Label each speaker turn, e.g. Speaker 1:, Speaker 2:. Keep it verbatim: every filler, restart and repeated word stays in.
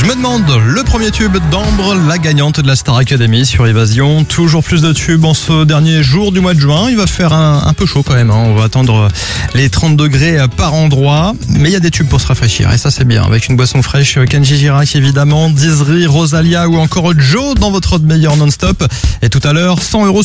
Speaker 1: me demande, le premier tube d'Ambre, la gagnante de la Star Academy sur Évasion. Toujours plus de tubes en ce dernier jour du mois de juin. Il va faire un, un peu chaud quand même, hein. On va attendre les trente degrés par endroit. Mais il y a des tubes pour se rafraîchir et ça c'est bien. Avec une boisson fraîche, Kenji Girac évidemment, Dizri, Rosalia ou encore Joe dans votre meilleur non-stop. Et tout à l'heure, cent euros